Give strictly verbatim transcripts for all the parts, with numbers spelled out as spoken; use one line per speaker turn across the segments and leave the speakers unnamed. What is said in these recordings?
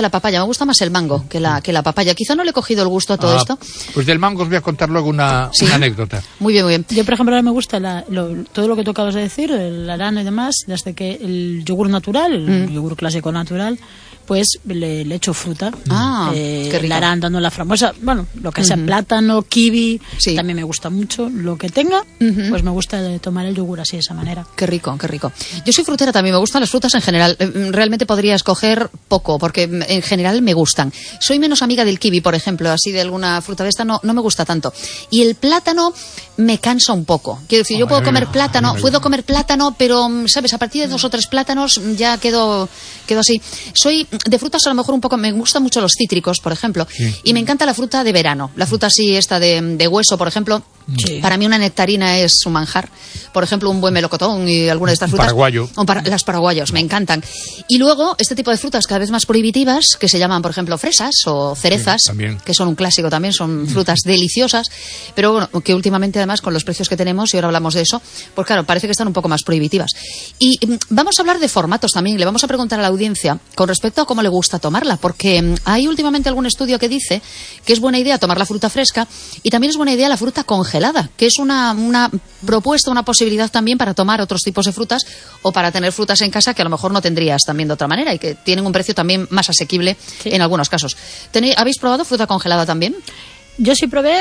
que la papaya, me gusta más el mango que la, que la papaya. Quizá no le he cogido el gusto a todo
ah,
esto.
Pues del mango os voy a contar luego una, ¿sí? una anécdota.
Muy bien, muy bien.
Yo, por ejemplo, ahora me gusta la, lo, todo lo que tú acabas de decir, el arano y demás, desde que el yogur natural, el mm. yogur clásico natural, pues le, le echo fruta.
Ah,
eh,
qué rico.
El arándano, la frambuesa, bueno, lo que sea, uh-huh. plátano, kiwi, sí. también me gusta mucho. Lo que tenga, uh-huh. pues me gusta tomar el yogur así de esa manera.
Qué rico, qué rico. Yo soy frutera también, me gustan las frutas en general. Realmente podría escoger poco, porque en general me gustan. Soy menos amiga del kiwi, por ejemplo, así de alguna fruta de esta no, no me gusta tanto. Y el plátano me cansa un poco. Quiero decir, yo puedo comer plátano, puedo comer plátano, pero, ¿sabes? A partir de dos o tres plátanos ya quedo, quedo así. Soy de frutas a lo mejor un poco, me gustan mucho los cítricos, por ejemplo, sí. y me encanta la fruta de verano, la fruta así esta de, de hueso, por ejemplo. Sí. Para mí una nectarina es un manjar. Por ejemplo, un buen melocotón y alguna de estas frutas.
Paraguayo.
O para, las paraguayos, me encantan. Y luego, este tipo de frutas cada vez más prohibitivas, que se llaman, por ejemplo, fresas o cerezas, sí, que son un clásico también, son frutas deliciosas, pero bueno, que últimamente además con los precios que tenemos, y ahora hablamos de eso, pues claro, parece que están un poco más prohibitivas. Y vamos a hablar de formatos también, le vamos a preguntar a la audiencia con respecto a cómo le gusta tomarla, porque hay últimamente algún estudio que dice que es buena idea tomar la fruta fresca y también es buena idea la fruta congelada, que es una, una propuesta, una posibilidad también para tomar otros tipos de frutas o para tener frutas en casa que a lo mejor no tendrías también de otra manera y que tienen un precio también más asequible sí. en algunos casos. ¿Habéis probado fruta congelada también?
Yo sí probé,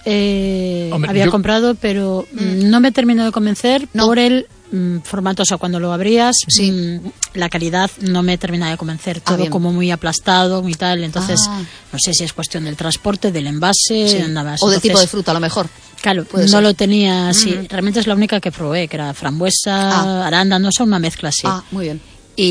eh, Hombre, había yo... comprado, pero mm. no me terminó de convencer no. por el mm, formato, o sea, cuando lo abrías, sí. mm, la calidad no me termina de convencer, todo ah, como muy aplastado, muy tal, entonces ah. no sé si es cuestión del transporte, del envase,
sí.
nada más.
O del
entonces,
tipo de fruta a lo mejor.
Claro, no ser. lo tenía así, mm. realmente es la única que probé, que era frambuesa, ah. arándano, o sea, una mezcla así.
Ah, muy bien.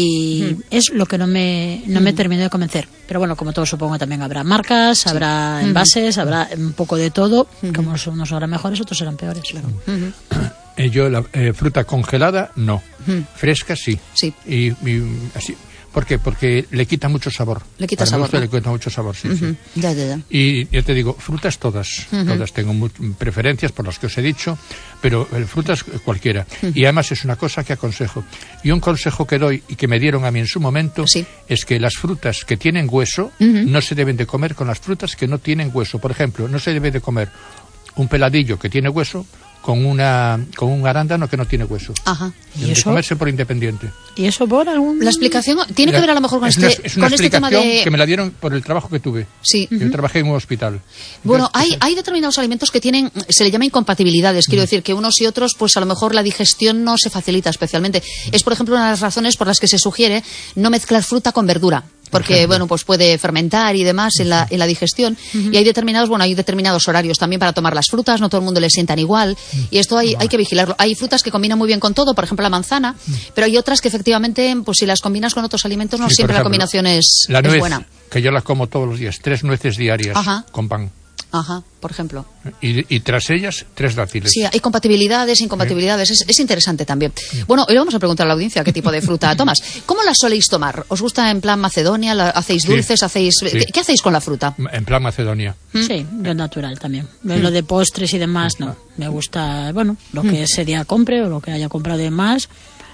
Y mm. es lo que no me no mm. me terminó de convencer, pero bueno, como todo supongo también habrá marcas, sí. habrá envases, mm. habrá un poco de todo, mm. como unos serán mejores, otros serán peores, claro.
Mm.
Eh, yo la eh, fruta congelada no,
mm.
fresca sí,
sí.
Y, y así. ¿Por qué? Porque le quita mucho sabor.
Le quita
Para
sabor,
gusto,
¿no?
Le quita mucho sabor, sí,
uh-huh.
sí.
Ya, ya, ya.
Y ya te digo, frutas todas, uh-huh. todas. Tengo muy, preferencias por las que os he dicho, pero eh, frutas cualquiera. Uh-huh. Y además es una cosa que aconsejo. Y un consejo que doy y que me dieron a mí en su momento
sí.
es que las frutas que tienen hueso uh-huh. no se deben de comer con las frutas que no tienen hueso. Por ejemplo, no se debe de comer un peladillo que tiene hueso con una con un arándano que no tiene hueso.
Ajá.
¿Y eso? De comerse por independiente.
¿Y eso por algún...?
La explicación tiene la, que ver a lo mejor con
es
este,
una, es una
con este tema de...
que me la dieron por el trabajo que tuve.
Sí.
Yo uh-huh. trabajé en un hospital.
Bueno,
Entonces,
hay, hay determinados alimentos que tienen, se le llama incompatibilidades. Quiero uh-huh. decir que unos y otros, pues a lo mejor la digestión no se facilita especialmente. Uh-huh. Es, por ejemplo, una de las razones por las que se sugiere no mezclar fruta con verdura. Porque, bueno, pues puede fermentar y demás en la, en la digestión. Uh-huh. Y hay determinados, bueno, hay determinados horarios también para tomar las frutas, no todo el mundo le sientan igual. Uh-huh. Y esto hay, hay que vigilarlo. Hay frutas que combinan muy bien con todo, por ejemplo la manzana, uh-huh. pero hay otras que efectivamente, pues si las combinas con otros alimentos, no sí, siempre ejemplo, la combinación es,
la nuez,
es buena.
Que yo la como todos los días, tres nueces diarias Ajá. con pan.
Ajá, por ejemplo.
Y, y tras ellas, tres dátiles.
Sí, hay compatibilidades, incompatibilidades. Sí. Es, es interesante también. Sí. Bueno, hoy vamos a preguntar a la audiencia qué tipo de fruta tomas. ¿Cómo la soléis tomar? ¿Os gusta en plan Macedonia? ¿La ¿Hacéis dulces? Sí. ¿Hacéis sí. ¿Qué, ¿Qué hacéis con la fruta?
En plan Macedonia.
¿Mm? Sí, yo natural también. ¿Mm? Lo de postres y demás, no. Me gusta, bueno, lo que ¿Mm? ese día compre o lo que haya comprado de más,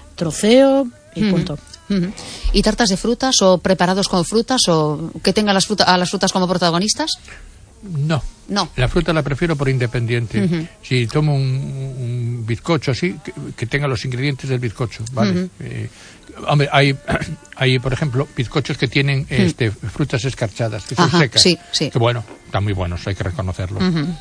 troceo y ¿Mm? punto.
Uh-huh. ¿Y tartas de frutas o preparados con frutas o que tengan las fruta, a las frutas como protagonistas?
No.
No.
La fruta la prefiero por independiente. Uh-huh. Si tomo un, un bizcocho así, que, que tenga los ingredientes del bizcocho, ¿vale? Uh-huh. Eh, hombre, hay, hay, por ejemplo, bizcochos que tienen uh-huh. este, frutas escarchadas, que son
Ajá,
secas.
Sí, sí.
Que bueno, están muy buenos, hay que reconocerlo.
Uh-huh.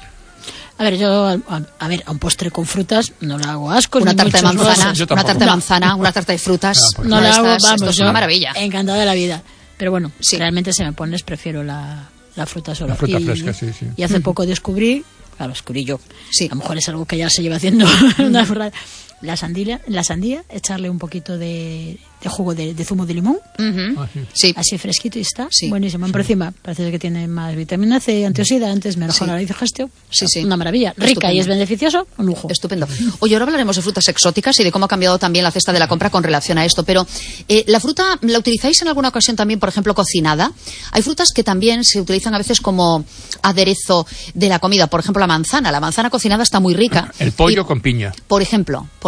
A ver, yo, a, a ver, a un postre con frutas no le hago asco.
Una tarta de manzana, una tarta de manzana, una tarta de frutas.
Ah, pues
no, no le hago,
estas,
vamos,
esto es una maravilla.
Encantada de la vida. Pero bueno,
sí.
realmente si me pones, prefiero la, la fruta sola.
La fruta
y,
fresca, sí, sí.
Y hace uh-huh. poco descubrí, claro, descubrí yo,
sí.
a lo mejor es algo que ya se lleva haciendo una forra, la sandía, la sandía, echarle un poquito de, de jugo de, de zumo de limón,
uh-huh.
ah, sí.
Sí.
así fresquito y está,
sí.
buenísimo. Sí. Por encima parece que tiene más vitamina C, antioxidantes, mejora
sí.
la digestión,
sí, sí.
una maravilla, rica Estupendo. Y es beneficioso, un lujo.
Estupendo. Oye, ahora hablaremos de frutas exóticas y de cómo ha cambiado también la cesta de la compra con relación a esto, pero eh, ¿la fruta la utilizáis en alguna ocasión también, por ejemplo, cocinada? Hay frutas que también se utilizan a veces como aderezo de la comida, por ejemplo, la manzana. La manzana cocinada está muy rica.
El pollo
y,
con piña.
Por ejemplo, por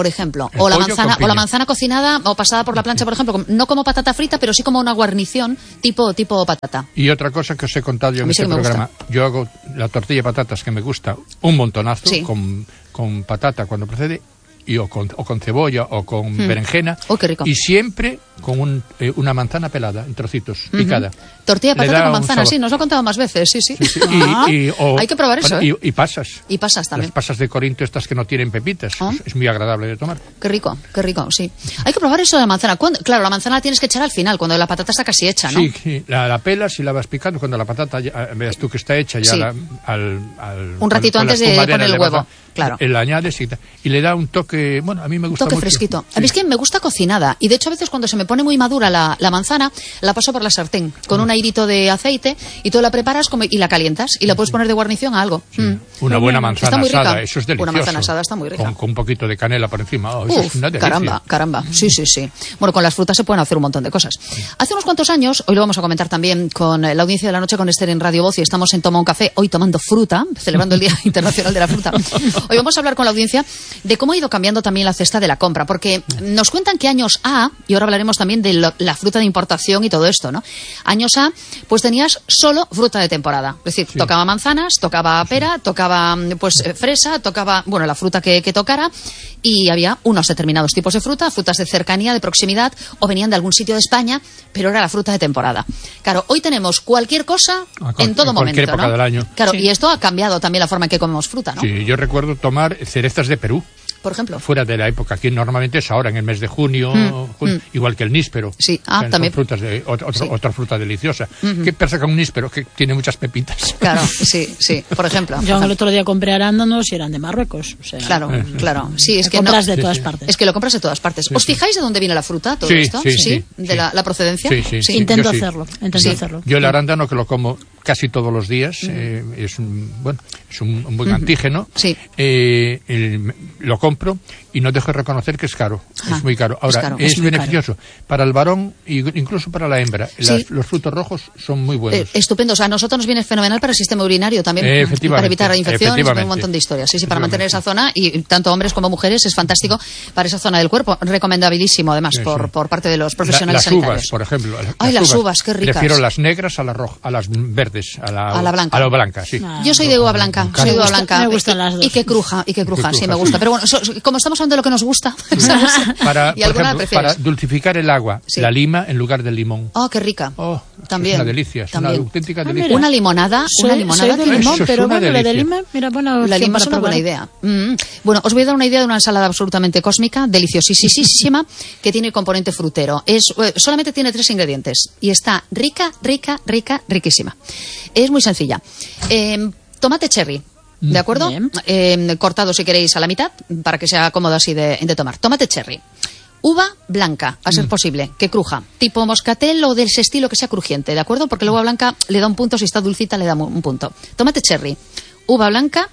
por ejemplo, o la manzana o la manzana cocinada o pasada por la plancha, por ejemplo, no como patata frita, pero sí como una guarnición tipo tipo patata.
Y otra cosa que os he contado yo en este programa, yo hago la tortilla de patatas que me gusta un montonazo, sí. con, con patata cuando procede, y o con, o con cebolla o con mm. berenjena,
oh, qué rico.
Y siempre con un, eh, una manzana pelada en trocitos, uh-huh. picada.
Tortilla de patata con manzana, sí, nos lo he contado más veces, sí, sí.
sí, sí. Ah, y, y, o,
hay que probar eso,
¿eh?
y,
y pasas.
Y pasas también.
Las pasas de Corinto, estas que no tienen pepitas, ¿oh? es, es muy agradable de tomar.
Qué rico, qué rico, sí. Hay que probar eso de la manzana. ¿Cuándo? Claro, la manzana la tienes que echar al final, cuando la patata está casi hecha, ¿no?
Sí, sí. La, la pelas y la vas picando cuando la patata, ya, veas tú que está hecha ya, sí. la, al, al...
Un ratito antes de poner el huevo,
vas,
claro.
La añades y, y le da un toque, bueno, a mí me gusta
toque
mucho.
Fresquito.
Sí.
A mí es que me gusta cocinada. Y de hecho a veces cuando se me pone muy madura la, la manzana, la paso por la sartén con mm. un airito de aceite y tú la preparas como, y la calientas y la puedes poner de guarnición a algo.
Sí.
Mm.
Una buena manzana
está muy rica.
asada, eso es delicioso.
Una manzana asada está muy rica.
Con, con un poquito de canela por encima. Oh, eso
Uf,
es una delicia.
caramba, caramba. Sí, sí, sí. Bueno, con las frutas se pueden hacer un montón de cosas. Sí. Hace unos cuantos años, hoy lo vamos a comentar también con la audiencia de la noche con Esther en Radio Voz y estamos en Toma un Café, hoy tomando fruta, celebrando el Día Internacional de la Fruta. Hoy vamos a hablar con la audiencia de cómo ha ido cambiando también la cesta de la compra, porque nos cuentan que años A, y ahora hablaremos también de lo, la fruta de importación y todo esto, ¿no? Años A, pues tenías solo fruta de temporada. Es decir, sí. tocaba manzanas, tocaba pera, sí. tocaba pues fresa, tocaba, bueno, la fruta que, que tocara, y había unos determinados tipos de fruta, frutas de cercanía, de proximidad, o venían de algún sitio de España, pero era la fruta de temporada. Claro, hoy tenemos cualquier cosa
con,
en todo
en
momento,
cualquier época
¿no?
del año.
Claro,
sí.
y esto ha cambiado también la forma en que comemos fruta, ¿no?
Sí, yo recuerdo tomar cerezas de Perú.
Por ejemplo.
Fuera de la época, aquí normalmente es ahora, en el mes de junio, mm, junio mm. igual que el níspero.
Sí, ah, también.
Frutas de, otro, sí. Otra fruta deliciosa. Mm-hmm. ¿Qué pasa con un níspero? Que tiene muchas pepitas.
Claro, sí, sí, por ejemplo.
Yo el otro día compré arándanos y eran de Marruecos. O sea,
claro, eh, claro. Sí, es que
compras
no,
de todas
sí,
partes.
Es que lo compras de todas partes.
Sí,
¿Os
sí.
fijáis de dónde viene la fruta, todo
sí,
esto?
Sí,
¿Sí?
sí,
¿De
sí.
La, la procedencia?
Sí, sí,
sí.
Intento
sí.
hacerlo, intento
sí.
hacerlo.
Yo el arándano que lo como casi todos los días, mm. eh, es un, bueno, es un, un buen mm. antígeno.
Sí.
Eh, el, lo compro y no dejo de reconocer que es caro. Ah, es muy caro. Ahora, es, caro. es, es beneficioso caro. Para el varón e incluso para la hembra. Sí. Las, los frutos rojos son muy buenos.
Eh, estupendo. O sea, a nosotros nos viene fenomenal para el sistema urinario también. Eh, para evitar infecciones, un montón de historias. Sí, sí, para mantener esa zona y tanto hombres como mujeres es fantástico para esa zona del cuerpo. Recomendabilísimo, además, sí, por, sí. por parte de los profesionales
la, las
sanitarios.
Uvas, por ejemplo. Las,
Ay, las
uvas,
uvas, qué ricas.
Prefiero las negras a las rojas, a las verdes, a la,
a la blanca.
A la blanca, sí.
Ah, Yo soy de uva blanca. Soy de uva blanca.
Me gustan las dos.
Y que cruja, y que cruja, sí, me gusta. Pero bueno, so, como estamos hablando de lo que nos gusta,
para,
¿y alguna
ejemplo, para dulcificar el agua, sí. la lima en lugar del limón.
Oh, qué rica.
Oh,
también.
Es una delicia, es
también.
una auténtica
ah,
delicia.
Una limonada,
soy,
una limonada
soy de limón, pero bueno, la de lima, mira, bueno,
la lima es una buena idea. Mm. Bueno, os voy a dar una idea de una ensalada absolutamente cósmica, deliciosísima, que tiene componente frutero. Es eh, solamente tiene tres ingredientes y está rica, rica, rica, riquísima. Es muy sencilla. Eh, tomate cherry. ¿De acuerdo? Eh, cortado si queréis a la mitad, para que sea cómodo así de, de tomar. Tomate cherry. Uva blanca, a ser mm. posible, que cruja. Tipo moscatel o del estilo que sea crujiente, ¿de acuerdo? Porque la uva blanca le da un punto, si está dulcita le da un punto. Tomate cherry, uva blanca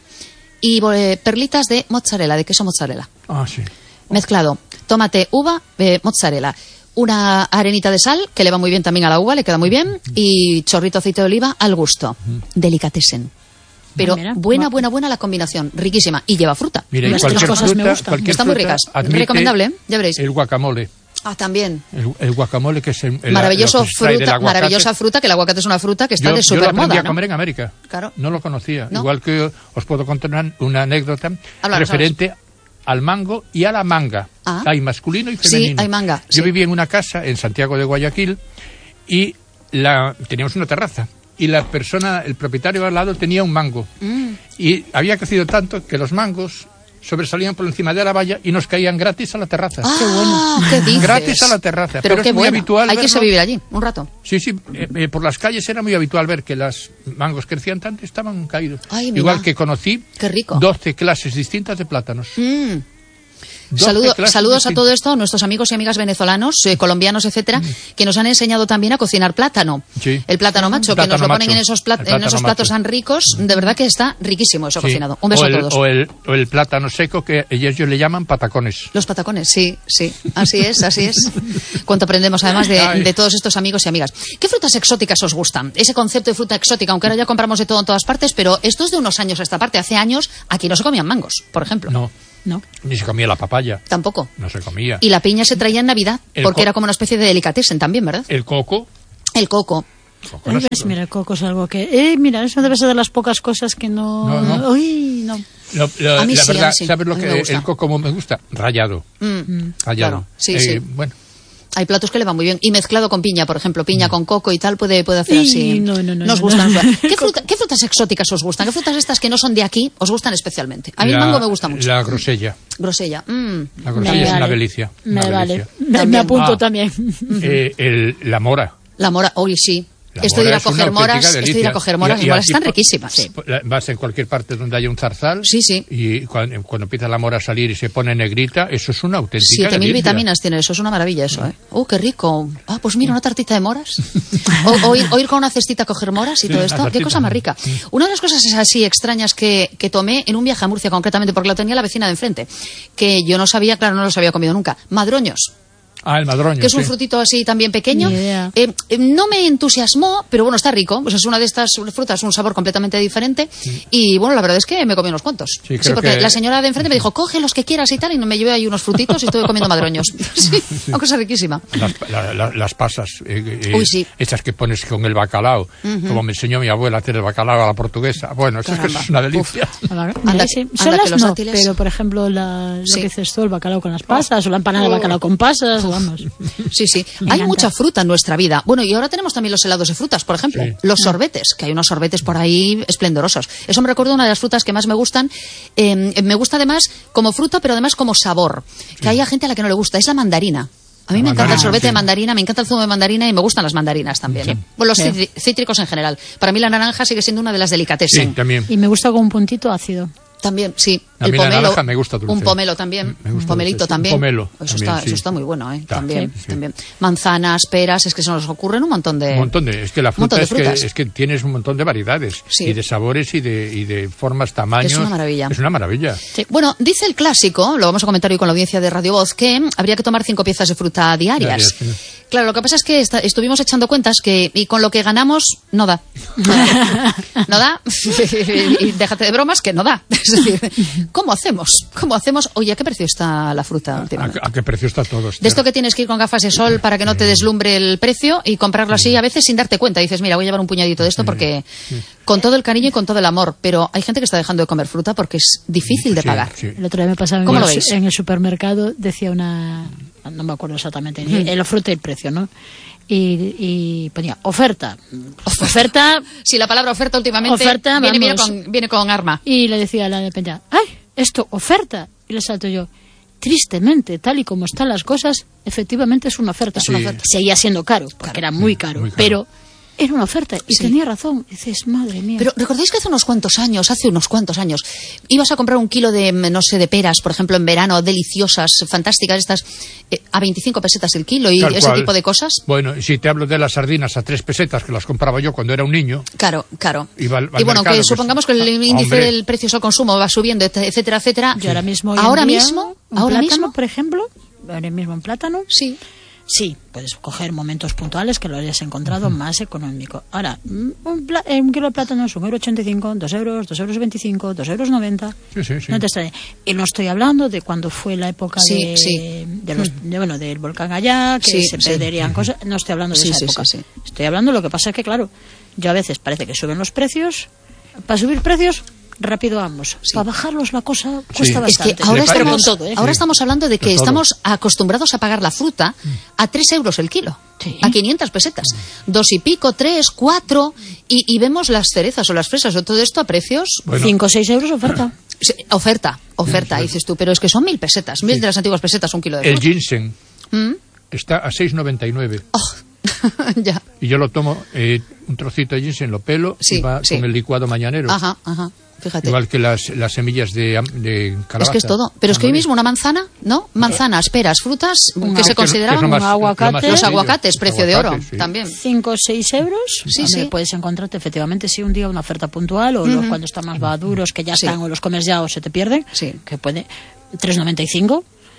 y eh, perlitas de mozzarella, de queso mozzarella.
Ah, sí.
Mezclado. Tomate, uva, eh, mozzarella. Una arenita de sal, que le va muy bien también a la uva, le queda muy bien. Y chorrito de aceite de oliva al gusto. Mm. Delicatessen. Pero ah, mira, buena, buena, buena la combinación, riquísima. Y lleva fruta.
Mira,
las
tres cosas
fruta,
me gustan.
Están muy ricas. Recomendable, ¿eh? Ya veréis.
El guacamole.
Ah, también.
El, el guacamole, que es el, el
Maravilloso fruta, maravillosa fruta, que el aguacate es una fruta que está
yo,
de súper moda.
Yo lo aprendí
¿no?
a comer en América.
Claro.
No lo conocía.
¿No?
Igual que os puedo contar una, una anécdota
Hablaros,
referente
hablaros.
al mango y a la manga.
Ah.
Hay masculino y femenino.
Sí, hay manga.
Yo
sí.
vivía en una casa en Santiago de Guayaquil y la, teníamos una terraza. Y la persona, el propietario al lado, tenía un mango. Mm. Y había crecido tanto que los mangos sobresalían por encima de la valla y nos caían gratis a la terraza.
¡Ah, qué bueno! ¿Qué dices?
Gratis a la terraza.
Pero,
Pero
qué
es muy
bueno.
habitual
Hay
verlo.
que irse a vivir allí, un rato.
Sí, sí. Eh, eh, por las calles era muy habitual ver que los mangos crecían tanto y estaban caídos.
Ay,
igual que conocí
qué rico.
doce clases distintas de plátanos.
Mm. Saludo, saludos a todo esto, a nuestros amigos y amigas venezolanos, eh, colombianos, etcétera, que nos han enseñado también a cocinar plátano.
Sí.
El plátano macho,
plátano
que nos lo
macho.
ponen en esos, plat en esos platos tan ricos. De verdad que está riquísimo eso sí. cocinado. Un beso
o el,
a todos.
O el, o el plátano seco, que ellos le llaman patacones.
Los patacones, sí, sí. Así es, así es. Cuánto aprendemos además de, de todos estos amigos y amigas. ¿Qué frutas exóticas os gustan? Ese concepto de fruta exótica, aunque ahora ya compramos de todo en todas partes, pero esto es de unos años a esta parte. Hace años aquí no se comían mangos, por ejemplo.
No.
No.
Ni se comía la papaya.
Tampoco.
No se comía.
Y la piña se traía en Navidad, el porque era como una especie de delicatessen también, ¿verdad?
El coco.
El coco.
coco no ves, mira, el coco es algo que... Eh, mira, eso debe ser de las pocas cosas que no...
No, no.
Uy, no.
Lo, lo,
a mí
la
sí,
verdad,
sí.
¿sabes lo que el coco como me gusta? Rallado.
Mm.
Rallado.
Claro. Sí,
eh,
sí.
Bueno.
Hay platos que le van muy bien. Y mezclado con piña, por ejemplo, piña mm. con coco y tal, puede, puede hacer así.
Y no, no, no.
Nos
no,
gustan.
No.
¿Qué, fruta, ¿Qué frutas exóticas os gustan? ¿Qué frutas estas que no son de aquí os gustan especialmente? A mí
la,
el mango me gusta mucho.
La grosella.
Grosella. Mm.
La grosella
me
es
vale.
una delicia.
Me
una
vale.
delicia.
Me, me apunto
ah,
también.
Eh, el, la mora.
La mora, hoy sí.
La
Estoy de ir a coger moras,
delicia.
estoy de ir a coger moras,
y, y
las moras están
tipo,
riquísimas. Sí.
Vas en cualquier parte donde haya un zarzal.
Sí, sí.
Y cuando, cuando empieza la mora a salir y se pone negrita, eso es una auténtica
siete mil
delicia.
vitaminas tiene eso, es una maravilla eso, ¿eh? ¡Oh, qué rico! Ah, pues mira, una tartita de moras. O, o, ir, o ir con una cestita a coger moras y sí, todo esto. ¡Qué cosa más rica! Sí. Una de las cosas así extrañas que, que tomé en un viaje a Murcia, concretamente, porque lo tenía la vecina de enfrente, que yo no sabía, claro, no los había comido nunca. Madroños.
Ah, el madroño,
que es un
sí.
frutito así también pequeño.
Yeah.
Eh, eh, no me entusiasmó, pero bueno, está rico. Pues es una de estas frutas, un sabor completamente diferente. Sí. Y bueno, la verdad es que me comí unos cuantos. Sí, sí porque que... la señora de enfrente me dijo, coge los que quieras y tal, y me llevé ahí unos frutitos y estuve comiendo madroños. Sí, una cosa riquísima.
Las, la, la, las pasas, eh, eh,
Uy, sí.
estas que pones con el bacalao, uh-huh. como me enseñó mi abuela a hacer el bacalao a la portuguesa. Bueno, eso es, que eso es una delicia.
Anda, sí. Son las no, dátiles... pero por ejemplo, la, lo sí. que dices tú, el bacalao con las pasas, oh. o la empanada oh. de bacalao con pasas, vamos.
Sí, sí. Me hay encanta. Mucha fruta en nuestra vida. Bueno, y ahora tenemos también los helados de frutas, por ejemplo. Sí. Los sorbetes, que hay unos sorbetes por ahí esplendorosos. Eso me recuerda una de las frutas que más me gustan. Eh, me gusta además como fruta, pero además como sabor. Que sí. hay gente a la que no le gusta. Es la mandarina. A mí la me encanta el sorbete sí. de mandarina, me encanta el zumo de mandarina y me gustan las mandarinas también. Sí. Bueno, los sí. cítricos en general. Para mí la naranja sigue siendo una de las delicatessen.
Sí, también.
Y me gusta con un puntito ácido.
También, sí.
A
el
mí
pomelo,
la naranja me gusta dulce.
Un pomelo también. Un pomelito dulce. También.
Un pomelo.
Eso,
también,
está,
sí.
eso está muy bueno, ¿eh?
Está,
también,
sí, sí.
también. Manzanas, peras, es que se nos ocurren un montón de.
Un montón de. Es que la fruta es que, es que tienes un montón de variedades. Sí. Y de sabores y de, y de formas, tamaños.
Es una maravilla.
Es una maravilla.
Sí. Bueno, dice el clásico, lo vamos a comentar hoy con la audiencia de Radio Voz, que habría que tomar cinco piezas de fruta diarias. Diarias sí. Claro, lo que pasa es que está, estuvimos echando cuentas que y con lo que ganamos no da. No da. Y déjate de bromas que no da. Es decir, ¿cómo hacemos? ¿Cómo hacemos? Oye, ¿a qué precio está la fruta últimamente?
¿A, a qué precio está todo?
De esto que tienes que ir con gafas de sol para que no te deslumbre el precio y comprarlo así a veces sin darte cuenta. Dices, mira, voy a llevar un puñadito de esto porque con todo el cariño y con todo el amor. Pero hay gente que está dejando de comer fruta porque es difícil de pagar.
Sí, sí.
El otro día me pasaba
¿Cómo
en,
lo
el,
veis?
en el supermercado, decía una... No me acuerdo exactamente, mm. la fruta y el precio, ¿no? Y, y ponía oferta. Oferta.
Si la palabra oferta últimamente
oferta,
viene, viene, con, viene con arma.
Y le decía a la dependiente, ¡ay, esto, oferta! Y le salto yo, tristemente, tal y como están las cosas, efectivamente es una oferta.
Es una oferta.
Seguía siendo caro, porque
claro.
era muy caro, muy caro. Pero era una oferta y sí. tenía razón. Y dices, madre mía.
Pero ¿recordáis que hace unos cuantos años, hace unos cuantos años, ibas a comprar un kilo de, no sé, de peras, por ejemplo, en verano, deliciosas, fantásticas, estas, eh, a veinticinco pesetas el kilo y Tal ese cual. Tipo de cosas?
Bueno, si te hablo de las sardinas a tres pesetas, que las compraba yo cuando era un niño.
Claro, claro.
Iba al, al
y bueno,
mercado,
que supongamos
pues,
que el índice
hombre.
del precio al consumo va subiendo, etcétera, etcétera.
Yo ahora mismo,
ahora
día,
mismo,
un
ahora
plátano,
mismo,
por ejemplo, ahora mismo en plátano.
Sí.
Sí, puedes coger momentos puntuales que lo hayas encontrado uh-huh. más económico. Ahora, un, pla- un kilo de plátano es un euro ochenta y cinco, dos euros, dos euros veinticinco, dos euros noventa.
Sí, sí, sí.
No te extrañe. Y no estoy hablando de cuando fue la época
sí,
de,
sí.
de los, de, bueno, del volcán allá, que
sí,
se
sí.
perderían uh-huh. cosas. No estoy hablando de
sí,
esa
sí,
época.
Sí, sí.
Estoy hablando, lo que pasa es que, claro, yo a veces parece que suben los precios. Para subir precios, rápido vamos. Sí. Para bajarlos la cosa cuesta
sí.
bastante.
Es que ahora, estamos, todo, ¿eh? ahora
sí.
estamos hablando de que
de
estamos acostumbrados a pagar la fruta a tres euros el kilo.
Sí.
A quinientas pesetas. Dos y pico, tres, cuatro. Y, y vemos las cerezas o las fresas o todo esto a precios...
Bueno. Cinco o seis euros oferta.
Sí, oferta, oferta, sí. dices tú. Pero es que son mil pesetas. Mil sí. de las antiguas pesetas un kilo de fruta.
El ginseng
¿Mm?
está a seis noventa y nueve.
Oh. Ya.
Y yo lo tomo, eh, un trocito de ginseng, lo pelo
sí,
y va
sí.
con el licuado mañanero.
Ajá, ajá. Fíjate.
Igual que las, las semillas de, de calabaza.
Es que es todo. Pero es que hoy mismo una manzana, ¿no? Manzanas, peras, frutas,
un
que se consideraban
un aguacate.
Los aguacates, precio
aguacate,
de oro,
sí.
también.
Cinco o seis euros.
Sí,
Hombre,
sí.
Puedes encontrarte efectivamente, sí, un día una oferta puntual o uh-huh. los, cuando están más maduros, que ya
sí.
están o los comes ya o se te pierden.
Sí.
Que puede. tres noventa y cinco.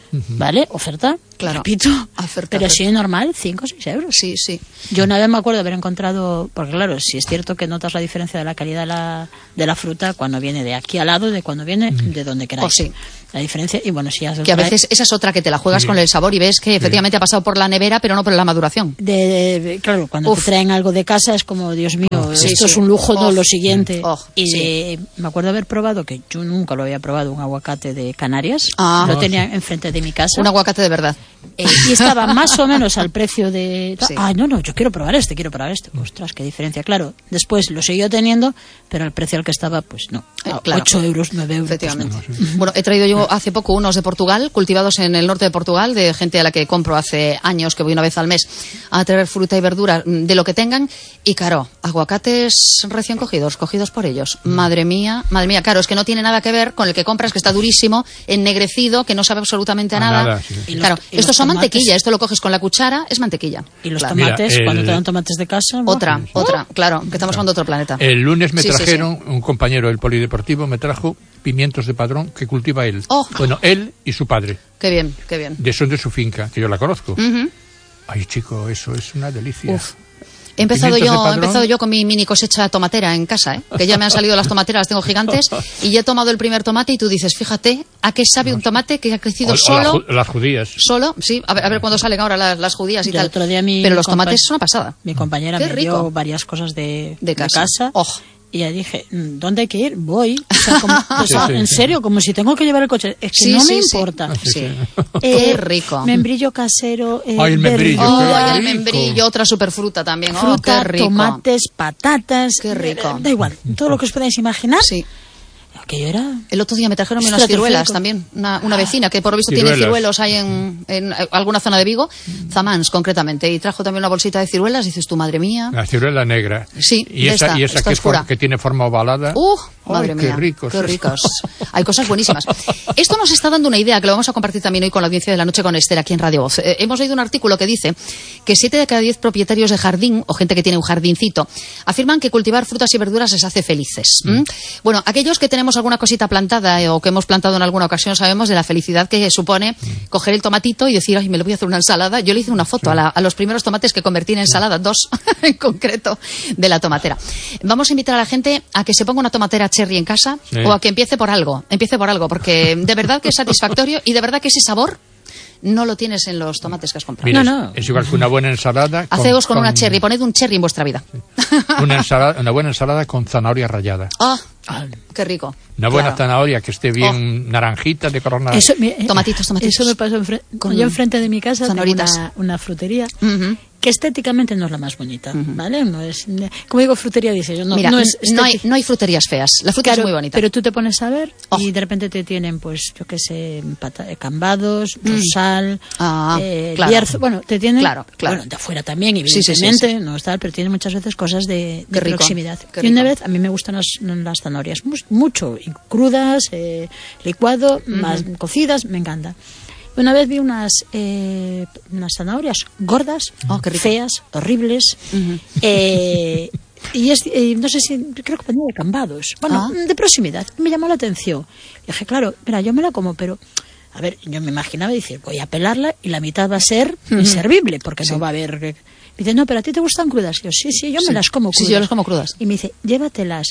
uh-huh. ¿vale? Oferta,
claro.
repito,
oferta,
pero
oferta.
sí normal, cinco o seis euros.
Sí, sí.
Yo una vez me acuerdo de haber encontrado, porque claro, si es cierto que notas la diferencia de la calidad de la, de la fruta cuando viene de aquí al lado, de cuando viene uh-huh. de donde queráis.
Oh, sí.
La diferencia, y bueno, si ya
que a veces esa es otra que te la juegas sí. con el sabor y ves que efectivamente sí. ha pasado por la nevera, pero no por la maduración.
De, de, claro, cuando Uf. te traen algo de casa es como, Dios mío, oh, esto sí, es sí. un lujo, oh, no lo siguiente. Oh, y sí. de, me acuerdo haber probado, que yo nunca lo había probado, un aguacate de Canarias. Ah. Lo tenía enfrente de mi casa.
Un aguacate de verdad.
Eh, y estaba más o menos al precio de... Sí. Ah, no, no, yo quiero probar este, quiero probar este. Ostras, qué diferencia. Claro, después lo siguió teniendo, pero al precio al que estaba, pues no. Eh, claro. ocho euros, nueve euros.
Efectivamente.
Pues no.
Bueno, he traído yo hace poco unos de Portugal, cultivados en el norte de Portugal, de gente a la que compro hace años, que voy una vez al mes a traer fruta y verdura de lo que tengan. Y claro, aguacates recién cogidos, cogidos por ellos. Mm. Madre mía, madre mía, claro, es que no tiene nada que ver con el que compras, que está durísimo, ennegrecido, que no sabe absolutamente a, a nada. nada sí. y los, claro, y estos son tomates... mantequilla, esto lo coges con la cuchara, es mantequilla.
Y los
claro.
tomates,
Mira, el...
cuando te dan tomates de casa. ¿no?
Otra, sí. otra, claro, que estamos hablando de otro planeta.
El lunes me
sí,
trajeron,
sí, sí.
un compañero del Polideportivo me trajo pimientos de Padrón que cultiva él.
Oh.
Bueno, él y su padre.
Qué bien, qué bien.
De son de su finca, que yo la conozco.
Uh-huh.
Ay, chico, eso es una delicia.
Uf. He empezado yo, he empezado yo con mi mini cosecha tomatera en casa, ¿eh? Que ya me han salido las tomateras, las tengo gigantes, y ya he tomado el primer tomate y tú dices, fíjate, ¿a qué sabe un tomate que ha crecido
o,
solo?
O la, las judías.
Solo, sí, a ver, a ver cuándo salen ahora las, las judías y
Yo
tal.
Otro día mi
Pero los
compa-
tomates son una pasada.
Mi compañera
qué
me
rico.
dio varias cosas de,
de casa.
De casa
oh.
Y ya dije, ¿dónde hay que ir? Voy. O sea, como, o sea
sí, sí,
en
sí.
serio, como si tengo que llevar el coche. Es que
sí,
no
sí,
me
sí.
importa.
Sí. Sí.
Eh,
Qué rico.
Membrillo casero. Eh,
Ay, el membrillo.
Oh,
qué
el
rico.
membrillo, otra superfruta también. Oh,
fruta,
qué rico.
tomates, patatas.
Qué rico.
Eh, da igual, todo lo que os podáis imaginar.
Sí.
Aquello era...
El otro día me trajeron unas ciruelas también, una, una vecina que por lo visto
ciruelas.
tiene ciruelos ahí en, en alguna zona de Vigo, Zamans concretamente, y trajo también una bolsita de ciruelas, dices tú, madre mía.
La ciruela negra.
Sí,
y esa,
esta,
y esa que, for, que tiene forma ovalada.
¡Uh! Madre
Ay,
mía,
qué ricos.
qué ricos. Hay cosas buenísimas. Esto nos está dando una idea que lo vamos a compartir también hoy con la audiencia de la noche con Esther aquí en Radio Voz. Eh, hemos leído un artículo que dice que siete de cada diez propietarios de jardín o gente que tiene un jardincito afirman que cultivar frutas y verduras les hace felices. ¿Mm? ¿Mm? Bueno, aquellos que tenemos alguna cosita plantada eh, o que hemos plantado en alguna ocasión sabemos de la felicidad que supone mm. coger el tomatito y decir, ay, me lo voy a hacer una ensalada. Yo le hice una foto sí. a, la, a los primeros tomates que convertí en ensalada, dos en concreto, de la tomatera. Vamos a invitar a la gente a que se ponga una tomatera cherry en casa. Sí. O a que empiece por algo, empiece por algo, porque de verdad que es satisfactorio y de verdad que ese sabor no lo tienes en los tomates que has comprado.
Mira,
no, no.
Es igual que una buena ensalada.
Haceos con, con una cherry, poned un cherry en vuestra vida.
Sí. Una, ensalada, una buena ensalada con zanahoria rallada.
Ah, oh, qué rico.
Una buena
claro.
zanahoria que esté bien oh. naranjita, de color naranja.
Eso, me,
tomatitos, tomatitos.
Eso me pasó enfre- con yo enfrente de mi casa, tengo una, una frutería.
Uh-huh.
Que estéticamente no es la más bonita, uh-huh. ¿vale? No es, como digo, frutería, dice yo, no,
Mira,
no es
no hay, no hay fruterías feas, la fruta
claro,
es muy bonita.
Pero tú te pones a ver
oh.
y de repente te tienen, pues, yo qué sé, pata, cambados, mm. rosal,
ah,
eh,
claro.
bierzo, bueno, te tienen,
claro, claro.
bueno, de afuera también, evidentemente, sí, sí, sí, sí. no está, pero tienen muchas veces cosas de, de proximidad.
Qué
y una
rico.
vez, a mí me gustan las, las zanahorias, mucho, crudas, eh, licuado, uh-huh. más cocidas, me encanta. Una vez vi unas, eh, unas zanahorias gordas,
oh,
feas, horribles,
uh-huh.
eh, y es, eh, no sé si, creo que venía de cambados, bueno, ah. de proximidad, me llamó la atención. Y dije, claro, mira, yo me la como, pero, a ver, yo me imaginaba, dice, voy a pelarla y la mitad va a ser uh-huh. inservible, porque sí. no va a haber... Me dice, no, pero a ti te gustan crudas. Y yo, sí, sí, yo sí. me las como crudas.
Sí, yo las como crudas.
Y me dice, llévatelas.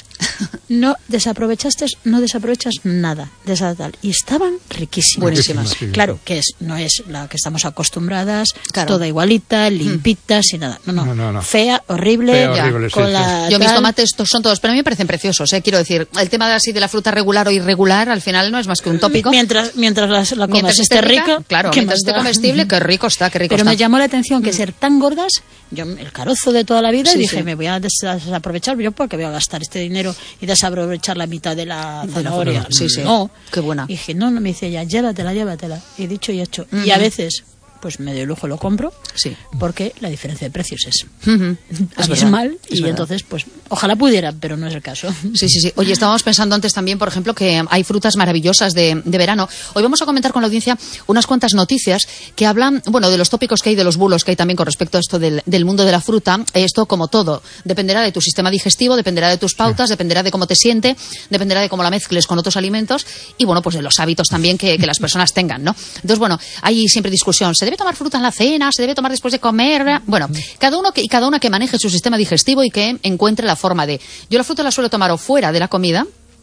No desaprovechaste, no desaprovechas nada de esa tal. Y estaban riquísimas.
Buenísimas.
Sí,
claro, que es, no es la que estamos acostumbradas, claro. toda igualita, limpita, mm. sin nada. No, no,
no, no, no.
Fea, horrible.
Fea,
ya,
horrible
con
sí,
la
sí. Yo
tal...
mis tomates son todos, pero a mí me parecen preciosos, ¿eh? Quiero decir, el tema de así de la fruta regular o irregular, al final no es más que un tópico.
Mientras, mientras la, la comas
mientras
esté rica, rica,
claro, mientras esté comestible, qué rico está, qué rico
pero
está.
me llamó la atención que mm. ser tan gordas, yo el carozo de toda la vida, sí, y dije,
sí.
me voy a desaprovechar, yo porque voy a gastar este dinero y desaprovechar la mitad de la zanahoria.
Sí, sí.
No.
Qué buena.
Y dije, no, no, me dice ella, llévatela, llévatela. Y dicho y hecho. Uh-huh. Y a veces pues me doy el lujo, lo compro,
sí.
porque la diferencia de precios es
uh-huh.
abismal, y
verdad.
Entonces, pues ojalá pudiera, pero no es el caso.
Sí, sí, sí. Oye, estábamos pensando antes también, por ejemplo, que hay frutas maravillosas de, de verano. Hoy vamos a comentar con la audiencia unas cuantas noticias que hablan, bueno, de los tópicos que hay, de los bulos que hay también con respecto a esto del, del mundo de la fruta. Esto, como todo, dependerá de tu sistema digestivo, dependerá de tus pautas, sí. dependerá de cómo te siente, dependerá de cómo la mezcles con otros alimentos y, bueno, pues de los hábitos también que, que las personas tengan, ¿no? Entonces, bueno, hay siempre discusión. ¿Se debe tomar fruta en la cena? ¿Se debe tomar después de comer? Bueno, cada uno que, y cada una que maneje su sistema digestivo y que encuentre la forma de... Yo la fruta la suelo tomar o fuera de la comida,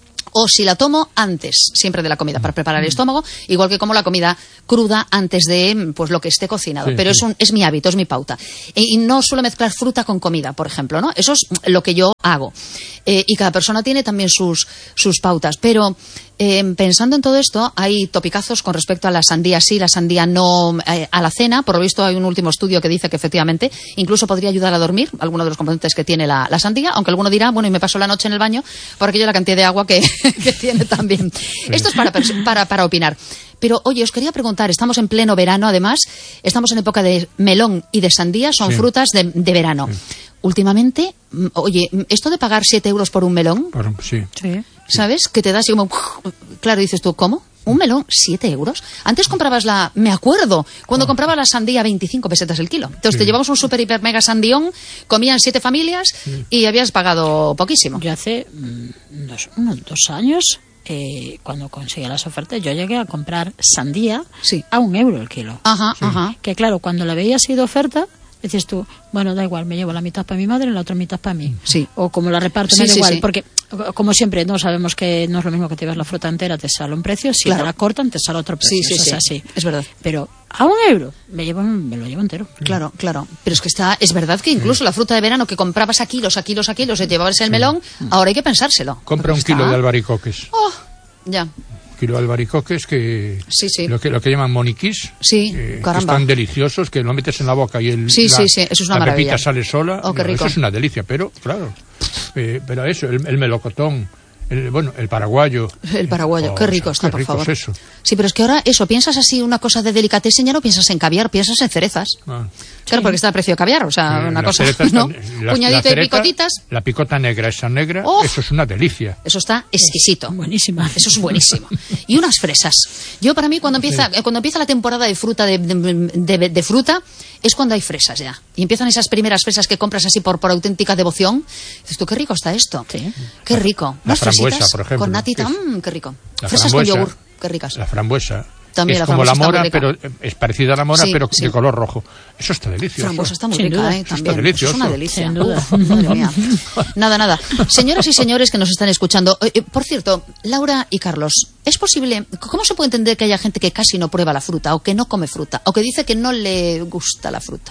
o si la tomo antes, siempre de la comida, para preparar el estómago, igual que como la comida cruda antes de pues lo que esté cocinado. Sí, Pero sí. es un, es mi hábito, es mi pauta. Y, y no suelo mezclar fruta con comida, por ejemplo, ¿no? Eso es lo que yo hago. Eh, y cada persona tiene también sus, sus pautas. Pero eh, pensando en todo esto, hay topicazos con respecto a la sandía sí, la sandía no eh, a la cena. Por lo visto hay un último estudio que dice que efectivamente incluso podría ayudar a dormir, alguno de los componentes que tiene la, la sandía, aunque alguno dirá, bueno, y me paso la noche en el baño por aquello de la cantidad de agua que, que tiene también. Sí. Esto es para, para, para opinar. Pero, oye, os quería preguntar, estamos en pleno verano, además, estamos en época de melón y de sandía, son sí. frutas de, de verano. Sí. Últimamente, oye, esto de pagar siete euros por un melón,
por, sí.
Sí. ¿sabes? Que te das y como, claro, dices tú, ¿cómo? ¿Un melón? ¿Siete euros? Antes comprabas la... Me acuerdo, cuando oh. compraba la sandía veinticinco pesetas el kilo. Entonces sí. te llevabas un super, hiper, mega sandión, comían siete familias sí. y habías pagado poquísimo.
Yo hace mm, dos, unos dos años, eh, cuando conseguía las ofertas, yo llegué a comprar sandía
sí.
a un euro el kilo.
Ajá,
sí.
ajá.
Que claro, cuando la veías así de oferta, decías tú, bueno, da igual, me llevo la mitad para mi madre y la otra mitad para mí.
Sí.
O como la reparto,
sí,
me da
sí,
igual.
Sí.
Porque, como siempre, no sabemos que no es lo mismo que te llevas la fruta entera, te sale un precio. Si
claro.
te la cortan, te sale otro precio.
Sí, sí,
Eso
sí.
es así.
Es verdad.
Pero a un euro me, llevo, me lo llevo entero.
Claro, claro. Pero es que está, es verdad que incluso sí. la fruta de verano que comprabas a kilos, a kilos, a kilos, y te llevabas el sí. melón, ahora hay que pensárselo.
Compra un
está...
kilo de albaricoques.
Oh, ya.
Kilo de albaricoques que,
sí, sí.
Lo que lo que llaman moniquís,
sí,
eh, que están deliciosos, que lo metes en la boca y el,
sí,
la,
sí, sí. Eso es una
la
maravilla.
pepita sale sola.
Oh, qué rico.
Eso es una delicia, pero claro, eh, pero eso, el, el melocotón, el, bueno, el paraguayo.
El paraguayo, oh, qué rico está,
qué
por
rico
favor.
Es eso.
Sí, pero es que ahora eso, piensas así una cosa de delicatessen, ya no piensas en caviar, piensas en cerezas. Ah. Claro, sí. porque está el precio de caviar, o sea, sí, una cosa, ¿no?
La,
puñadito
la cereta,
de picotitas.
La picota negra, esa negra,
oh,
eso es una delicia.
Eso está exquisito.
Es buenísima.
Eso es buenísimo. Y unas fresas. Yo, para mí, cuando empieza, sí. cuando empieza la temporada de fruta, de, de, de, de fruta, es cuando hay fresas ya. Y empiezan esas primeras fresas que compras así por, por auténtica devoción. Dices tú, qué rico está esto.
Sí.
Qué rico.
La, la frambuesa, por ejemplo.
Con natita, mmm, qué rico.
La
fresas
frambuesa,
con yogur, qué ricas.
La frambuesa.
También
es
la
como la mora, pero
rica.
Es parecida a la mora,
sí,
pero
sí.
de color rojo. Eso está delicioso.
Frambuesa está muy
Sin
rica,
duda.
¿eh?
Eso
También.
está delicioso.
Eso es una delicia.
Sin duda.
Uf, madre mía. Nada, nada. Señoras y señores que nos están escuchando, eh, por cierto, Laura y Carlos, ¿es posible, cómo se puede entender que haya gente que casi no prueba la fruta, o que no come fruta, o que dice que no le gusta la fruta?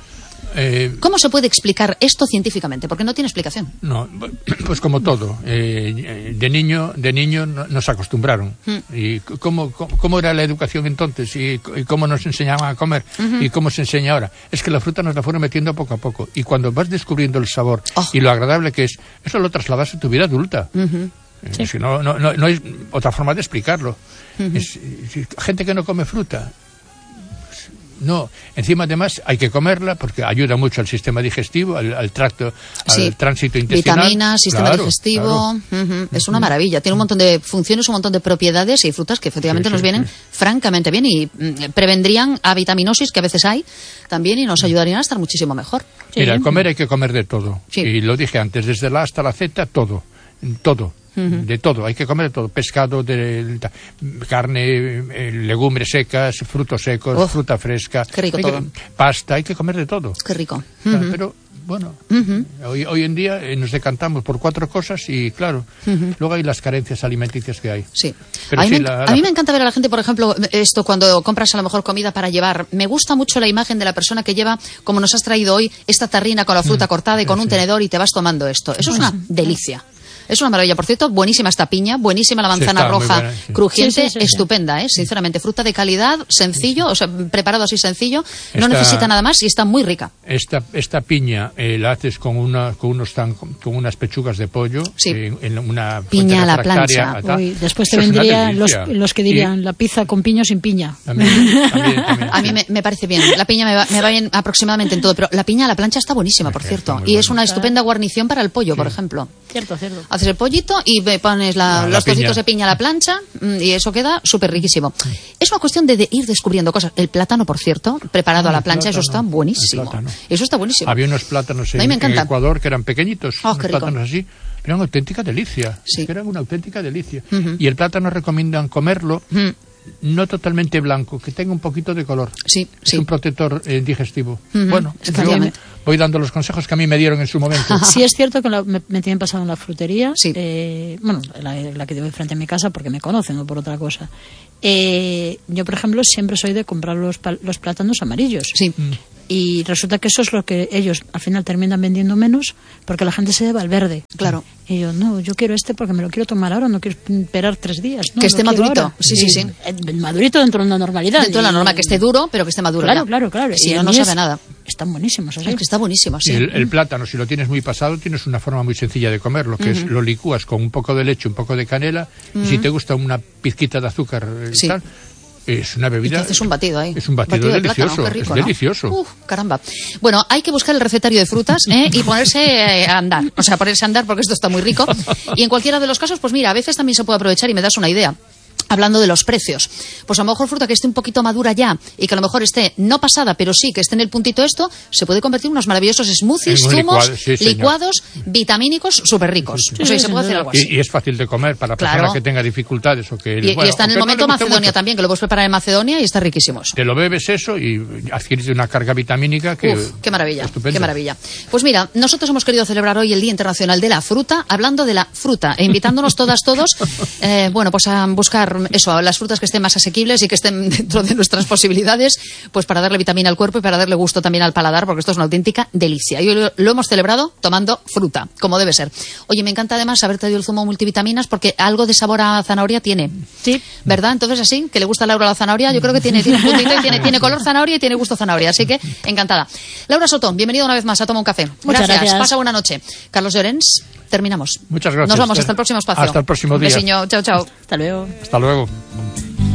Eh,
¿Cómo se puede explicar esto científicamente? Porque no tiene explicación.
No, pues como todo. Eh, de niño de niño nos acostumbraron. Mm. ¿Y cómo, cómo, cómo era la educación entonces? ¿Y, y cómo nos enseñaban a comer? Uh-huh. ¿Y cómo se enseña ahora? Es que la fruta nos la fueron metiendo poco a poco. Y cuando vas descubriendo el sabor oh. y lo agradable que es, eso lo trasladas a tu vida adulta. Uh-huh. Eh, sí. Si no, no, no, no hay otra forma de explicarlo. Uh-huh. Es, es, gente que no come fruta. No, encima además hay que comerla porque ayuda mucho al sistema digestivo, al, al tracto,
sí.
al tránsito intestinal.
Vitaminas, sistema
claro,
digestivo,
claro.
Uh-huh. Es una maravilla. Tiene un montón de funciones, un montón de propiedades y frutas que efectivamente sí, nos sí, vienen sí. francamente bien y mm, prevendrían avitaminosis que a veces hay también y nos ayudarían a estar muchísimo mejor.
Sí. Mira, comer hay que comer de todo.
Sí.
Y lo dije antes, desde la A hasta la Z, todo, todo. Uh-huh. De todo, hay que comer de todo, pescado, de, de carne, eh, legumbres secas, frutos secos, Uf, fruta fresca,
qué rico
hay
todo.
Que, pasta, hay que comer de todo.
Qué rico.
Uh-huh.
Uh-huh.
Pero bueno,
uh-huh.
hoy, hoy en día eh, nos decantamos por cuatro cosas y claro, uh-huh. luego hay las carencias alimenticias que hay.
Sí.
Pero
a, mí
sí,
me,
la,
a mí me encanta ver a la gente, por ejemplo, esto cuando compras a lo mejor comida para llevar. Me gusta mucho la imagen de la persona que lleva, como nos has traído hoy, esta tarrina con la fruta uh-huh. cortada y con sí, un tenedor y te vas tomando esto. Eso es una delicia. Es una maravilla. Por cierto, buenísima esta piña, buenísima la manzana sí, roja, buena, sí. crujiente, sí, sí, sí, estupenda, ¿eh? Sinceramente. Fruta de calidad, sencillo, o sea, preparado así sencillo, esta, no necesita nada más y está muy rica.
Esta, esta piña eh, la haces con, una, con, unos tan, con unas pechugas de pollo,
sí.
eh, en una
piña a la plancha.
Uy, después te vendrían los, los que dirían y, la pizza con piña o sin piña.
También, también, también,
a mí me, me parece bien. La piña me va, me va bien aproximadamente en todo, pero la piña a la plancha está buenísima, por cierto. Y es una estupenda guarnición para el pollo, sí. por ejemplo.
Cierto, cierto.
Haces el pollito y pones la, no, los la trocitos de piña a la plancha y eso queda súper riquísimo. Es una cuestión de, de ir descubriendo cosas. El plátano, por cierto, preparado ah, a la plancha, plátano, eso está buenísimo. Eso está buenísimo.
Había unos plátanos en, en Ecuador que eran pequeñitos,
oh,
unos plátanos así, eran auténtica delicia. Sí. Es que eran una auténtica delicia. Uh-huh. Y el plátano recomiendan comerlo uh-huh. no totalmente blanco, que tenga un poquito de color.
Sí,
es
sí.
un protector eh, digestivo. Uh-huh. Bueno, yo me, voy dando los consejos que a mí me dieron en su momento.
Sí, es cierto que la, me, me tienen pasado en la frutería.
Sí.
Eh, bueno, la, la que tengo frente a mi casa porque me conocen, no por otra cosa. Eh, yo, por ejemplo, siempre soy de comprar los, los plátanos amarillos.
Sí.
Mm.
Y resulta que eso es lo que ellos al final terminan vendiendo menos porque la gente se lleva al verde.
Claro.
Y yo, no, yo quiero este porque me lo quiero tomar ahora, no quiero esperar tres días. No,
que esté madurito.
Ahora.
Sí, sí, sí.
Madurito dentro de una normalidad.
Dentro de la norma, que esté duro, pero que esté maduro.
Claro,
ya.
claro, claro.
Si no, no sabe nada.
Están buenísimos, así.
Es que está buenísimo, sí.
El, el plátano, si lo tienes muy pasado, tienes una forma muy sencilla de comerlo, que uh-huh. es lo licúas con un poco de leche, un poco de canela, uh-huh. y si te gusta una pizquita de azúcar y
sí.
tal, es una bebida.
Es un batido ahí.
Es un batido, batido delicioso. De plátano, rico, es ¿no? delicioso.
Uf, caramba. Bueno, hay que buscar el recetario de frutas ¿eh? y ponerse a andar. O sea, ponerse a andar porque esto está muy rico. Y en cualquiera de los casos, pues mira, a veces también se puede aprovechar y me das una idea. Hablando de los precios, pues a lo mejor fruta que esté un poquito madura ya y que a lo mejor esté no pasada, pero sí que esté en el puntito esto, se puede convertir en unos maravillosos smoothies, zumos, licuado, sí, licuados, vitamínicos, súper ricos. Sí, sí, o sea, sí, se puede hacer algo así.
Y, y es fácil de comer para
claro.
personas que tengan dificultades. O que,
y,
bueno,
y está en el momento
no
Macedonia también, que lo puedes preparar en Macedonia y está riquísimo.
Te lo bebes eso y adquieres una carga vitamínica que...
Uf, qué maravilla, estupendo. Qué maravilla. Pues mira, nosotros hemos querido celebrar hoy el Día Internacional de la Fruta, hablando de la fruta e invitándonos todas, todos, eh, bueno, pues a buscar eso, a las frutas que estén más asequibles y que estén dentro de nuestras posibilidades, pues para darle vitamina al cuerpo y para darle gusto también al paladar, porque esto es una auténtica delicia. Y hoy lo, lo hemos celebrado tomando fruta, como debe ser. Oye, me encanta además haber traído el zumo multivitaminas porque algo de sabor a zanahoria tiene.
Sí.
¿Verdad? Entonces así, que le gusta a Laura la zanahoria, yo creo que tiene, tiene un puntito y tiene, tiene color zanahoria y tiene gusto zanahoria. Así que, encantada. Laura Soto, bienvenida una vez más a Toma un Café.
Muchas gracias. gracias.
Pasa buena noche. Carlos Llorens, terminamos.
Muchas gracias.
Nos vamos hasta el próximo espacio.
Hasta el próximo día.
Un besiño. Chao, chao.
Hasta luego.
Hasta luego.